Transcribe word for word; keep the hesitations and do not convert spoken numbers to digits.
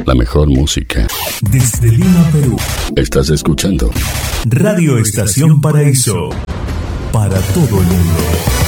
La mejor música. Desde Lima, Perú. Estás escuchando Radio Estación Paraíso. Para todo el mundo.